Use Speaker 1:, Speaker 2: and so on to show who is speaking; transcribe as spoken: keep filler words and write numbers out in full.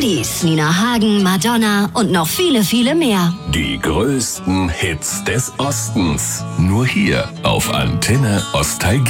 Speaker 1: Goodies, Nina Hagen, Madonna und noch viele, viele mehr.
Speaker 2: Die größten Hits des Ostens. Nur hier auf Antenne Ostalgie.